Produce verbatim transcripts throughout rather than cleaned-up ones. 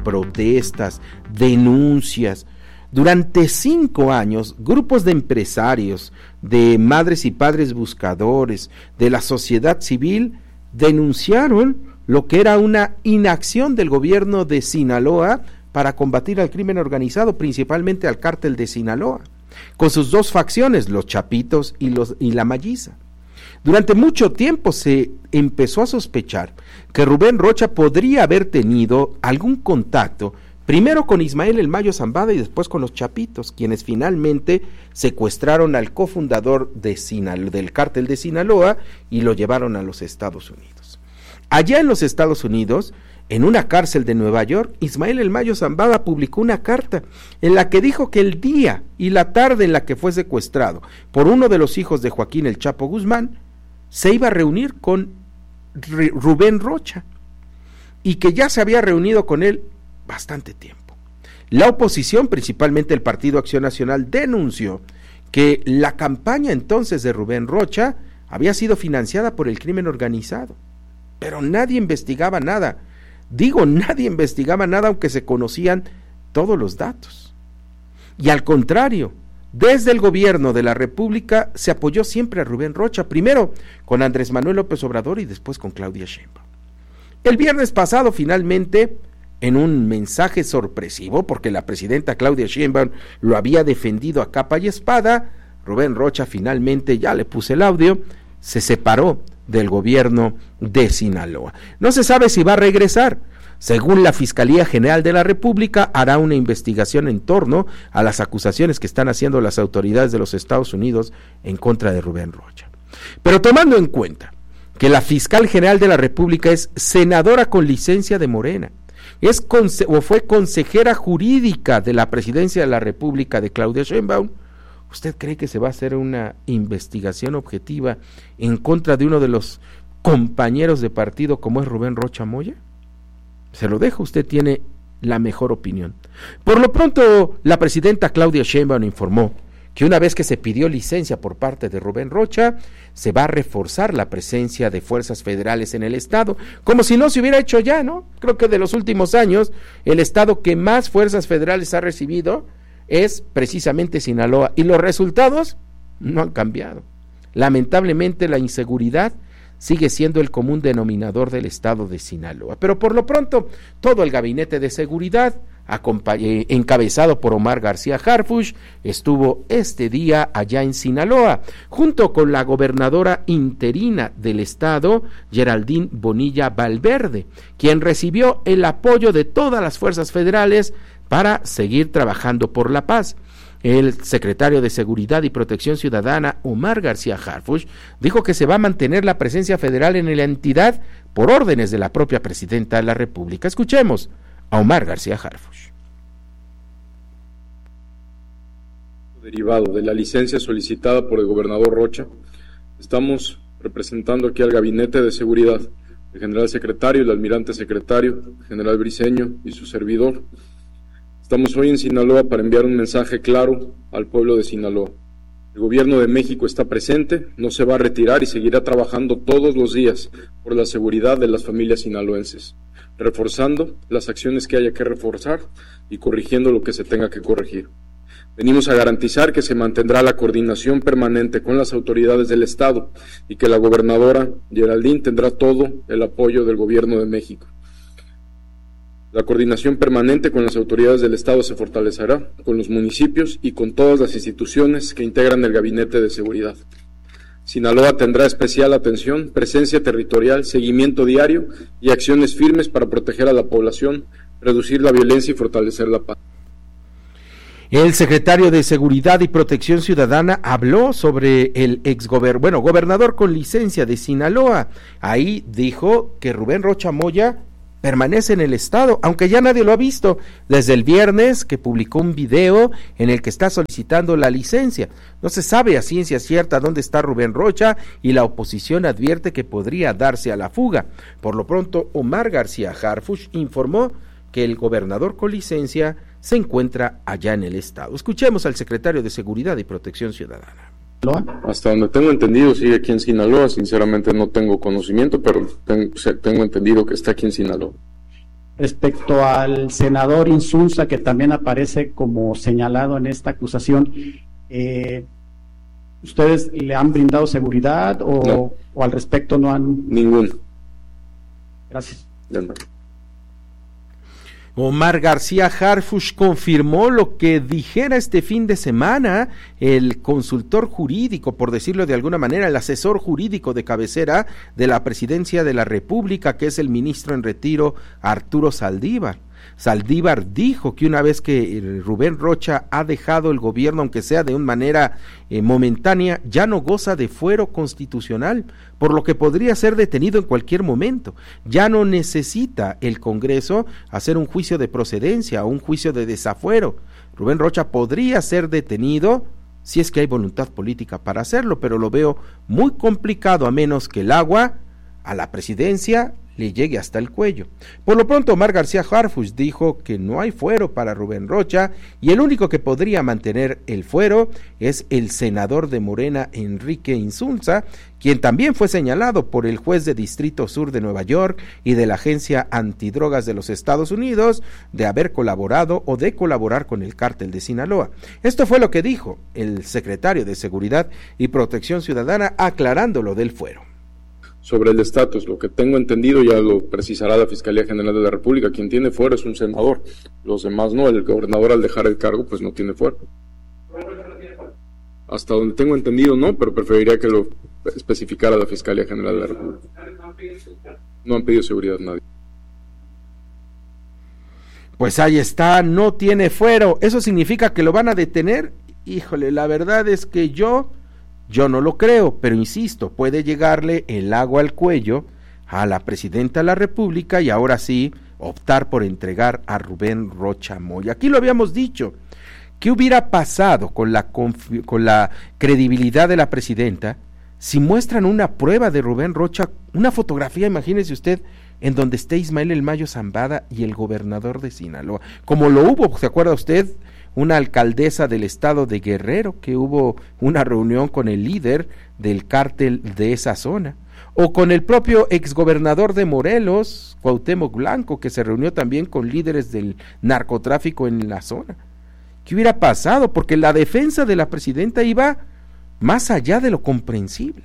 protestas, denuncias. Durante cinco años, grupos de empresarios, de madres y padres buscadores, de la sociedad civil, denunciaron lo que era una inacción del gobierno de Sinaloa para combatir al crimen organizado, principalmente al cártel de Sinaloa, con sus dos facciones, los Chapitos y, los, y la Malliza. Durante mucho tiempo se empezó a sospechar que Rubén Rocha podría haber tenido algún contacto, primero con Ismael El Mayo Zambada y después con los Chapitos, quienes finalmente secuestraron al cofundador de Sinaloa, del cártel de Sinaloa, y lo llevaron a los Estados Unidos. Allá en los Estados Unidos, en una cárcel de Nueva York, Ismael El Mayo Zambada publicó una carta en la que dijo que el día y la tarde en la que fue secuestrado por uno de los hijos de Joaquín El Chapo Guzmán, se iba a reunir con Rubén Rocha y que ya se había reunido con él bastante tiempo. La oposición, principalmente el Partido Acción Nacional, denunció que la campaña entonces de Rubén Rocha había sido financiada por el crimen organizado, pero nadie investigaba nada. Digo, nadie investigaba nada aunque se conocían todos los datos. Y al contrario, desde el gobierno de la República se apoyó siempre a Rubén Rocha, primero con Andrés Manuel López Obrador y después con Claudia Sheinbaum. El viernes pasado, finalmente, en un mensaje sorpresivo, porque la presidenta Claudia Sheinbaum lo había defendido a capa y espada, Rubén Rocha finalmente, ya le puse el audio, se separó del gobierno de Sinaloa. No se sabe si va a regresar. Según la Fiscalía General de la República, hará una investigación en torno a las acusaciones que están haciendo las autoridades de los Estados Unidos en contra de Rubén Rocha. Pero tomando en cuenta que la Fiscal General de la República es senadora con licencia de Morena, es conse- o fue consejera jurídica de la Presidencia de la República de Claudia Sheinbaum, ¿usted cree que se va a hacer una investigación objetiva en contra de uno de los compañeros de partido como es Rubén Rocha Moya? Se lo dejo, usted tiene la mejor opinión. Por lo pronto, la presidenta Claudia Sheinbaum informó que una vez que se pidió licencia por parte de Rubén Rocha, se va a reforzar la presencia de fuerzas federales en el estado, como si no se hubiera hecho ya, ¿no? Creo que de los últimos años, el estado que más fuerzas federales ha recibido es precisamente Sinaloa, y los resultados no han cambiado. Lamentablemente, la inseguridad sigue siendo el común denominador del estado de Sinaloa. Pero por lo pronto, todo el gabinete de seguridad, encabezado por Omar García Harfuch, estuvo este día allá en Sinaloa, junto con la gobernadora interina del estado, Geraldine Bonilla Valverde, quien recibió el apoyo de todas las fuerzas federales para seguir trabajando por la paz. El secretario de Seguridad y Protección Ciudadana, Omar García Harfuch, dijo que se va a mantener la presencia federal en la entidad por órdenes de la propia presidenta de la República. Escuchemos a Omar García Harfuch. Derivado de la licencia solicitada por el gobernador Rocha, estamos representando aquí al Gabinete de Seguridad, el general secretario, el almirante secretario, el general Briceño y su servidor. Estamos hoy en Sinaloa para enviar un mensaje claro al pueblo de Sinaloa. El gobierno de México está presente, no se va a retirar y seguirá trabajando todos los días por la seguridad de las familias sinaloenses, reforzando las acciones que haya que reforzar y corrigiendo lo que se tenga que corregir. Venimos a garantizar que se mantendrá la coordinación permanente con las autoridades del Estado y que la gobernadora Geraldine tendrá todo el apoyo del gobierno de México. La coordinación permanente con las autoridades del Estado se fortalecerá con los municipios y con todas las instituciones que integran el Gabinete de Seguridad. Sinaloa tendrá especial atención, presencia territorial, seguimiento diario y acciones firmes para proteger a la población, reducir la violencia y fortalecer la paz. El secretario de Seguridad y Protección Ciudadana habló sobre el exgobernador, bueno, gobernador con licencia de Sinaloa. Ahí dijo que Rubén Rocha Moya permanece en el estado, aunque ya nadie lo ha visto, desde el viernes que publicó un video en el que está solicitando la licencia. No se sabe a ciencia cierta dónde está Rubén Rocha y la oposición advierte que podría darse a la fuga. Por lo pronto, Omar García Harfuch informó que el gobernador con licencia se encuentra allá en el estado. Escuchemos al secretario de Seguridad y Protección Ciudadana. Hasta donde tengo entendido sigue aquí en Sinaloa, sinceramente no tengo conocimiento, pero tengo, tengo entendido que está aquí en Sinaloa. Respecto al senador Insulza, que también aparece como señalado en esta acusación, eh, ¿ustedes le han brindado seguridad o, no. o al respecto no han? Ninguno. Gracias. Omar García Harfuch confirmó lo que dijera este fin de semana el consultor jurídico, por decirlo de alguna manera, el asesor jurídico de cabecera de la Presidencia de la República, que es el ministro en retiro Arturo Saldívar. Saldívar dijo que una vez que Rubén Rocha ha dejado el gobierno, aunque sea de una manera eh, momentánea, ya no goza de fuero constitucional, por lo que podría ser detenido en cualquier momento. Ya no necesita el Congreso hacer un juicio de procedencia o un juicio de desafuero. Rubén Rocha podría ser detenido si es que hay voluntad política para hacerlo, pero lo veo muy complicado a menos que el agua a la presidencia le llegue hasta el cuello. Por lo pronto, Omar García Harfuch dijo que no hay fuero para Rubén Rocha y el único que podría mantener el fuero es el senador de Morena, Enrique Insulza, quien también fue señalado por el juez de Distrito Sur de Nueva York y de la Agencia Antidrogas de los Estados Unidos de haber colaborado o de colaborar con el cártel de Sinaloa. Esto fue lo que dijo el secretario de Seguridad y Protección Ciudadana aclarando lo del fuero. Sobre el estatus, lo que tengo entendido, ya lo precisará la Fiscalía General de la República, quien tiene fuero es un senador, los demás no, el gobernador al dejar el cargo pues no tiene fuero. Hasta donde tengo entendido no, pero preferiría que lo especificara la Fiscalía General de la República. No han pedido seguridad nadie. Pues ahí está, no tiene fuero, ¿eso significa que lo van a detener? Híjole, la verdad es que yo... Yo no lo creo, pero insisto, puede llegarle el agua al cuello a la presidenta de la República y ahora sí optar por entregar a Rubén Rocha Moya. Aquí lo habíamos dicho, ¿qué hubiera pasado con la, confi- con la credibilidad de la presidenta si muestran una prueba de Rubén Rocha, una fotografía, imagínese usted, en donde esté Ismael El Mayo Zambada y el gobernador de Sinaloa, como lo hubo, ¿se acuerda usted?, una alcaldesa del estado de Guerrero, que hubo una reunión con el líder del cártel de esa zona, o con el propio exgobernador de Morelos, Cuauhtémoc Blanco, que se reunió también con líderes del narcotráfico en la zona. ¿Qué hubiera pasado? Porque la defensa de la presidenta iba más allá de lo comprensible.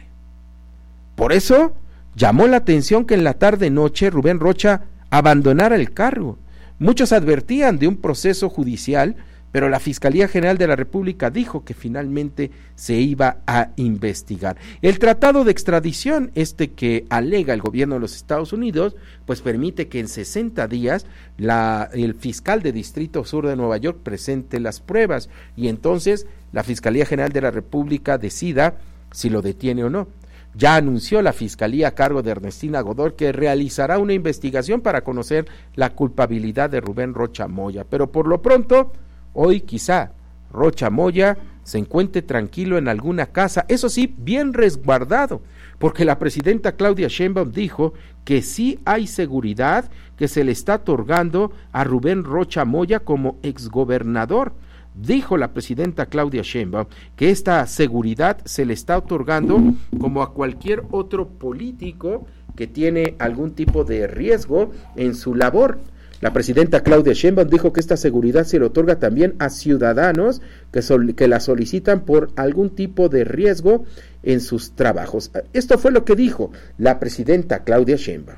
Por eso llamó la atención que en la tarde-noche Rubén Rocha abandonara el cargo. Muchos advertían de un proceso judicial, pero la Fiscalía General de la República dijo que finalmente se iba a investigar. El tratado de extradición, este que alega el gobierno de los Estados Unidos, pues permite que en sesenta días la, el fiscal de Distrito Sur de Nueva York presente las pruebas y entonces la Fiscalía General de la República decida si lo detiene o no. Ya anunció la Fiscalía a cargo de Ernestina Godoy que realizará una investigación para conocer la culpabilidad de Rubén Rocha Moya, pero por lo pronto hoy quizá Rocha Moya se encuentre tranquilo en alguna casa, eso sí, bien resguardado, porque la presidenta Claudia Sheinbaum dijo que sí hay seguridad que se le está otorgando a Rubén Rocha Moya como exgobernador. Dijo la presidenta Claudia Sheinbaum que esta seguridad se le está otorgando como a cualquier otro político que tiene algún tipo de riesgo en su labor. La presidenta Claudia Sheinbaum dijo que esta seguridad se le otorga también a ciudadanos que, sol, que la solicitan por algún tipo de riesgo en sus trabajos. Esto fue lo que dijo la presidenta Claudia Sheinbaum.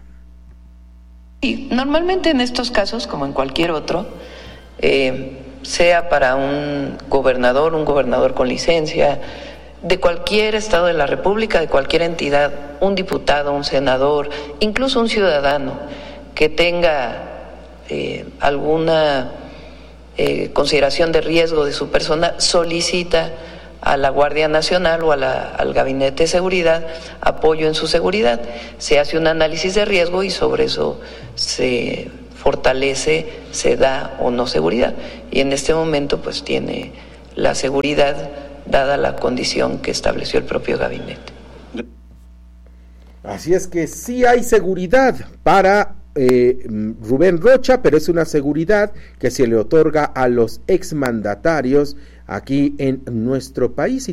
Y normalmente en estos casos, como en cualquier otro, eh, sea para un gobernador, un gobernador con licencia, de cualquier estado de la República, de cualquier entidad, un diputado, un senador, incluso un ciudadano que tenga Eh, alguna eh, consideración de riesgo de su persona, solicita a la Guardia Nacional o a la, al Gabinete de Seguridad apoyo en su seguridad. Se hace un análisis de riesgo y sobre eso se fortalece, se da o no seguridad. Y en este momento pues tiene la seguridad dada la condición que estableció el propio gabinete. Así es que sí hay seguridad para Eh, Rubén Rocha, pero es una seguridad que se le otorga a los exmandatarios aquí en nuestro país. Y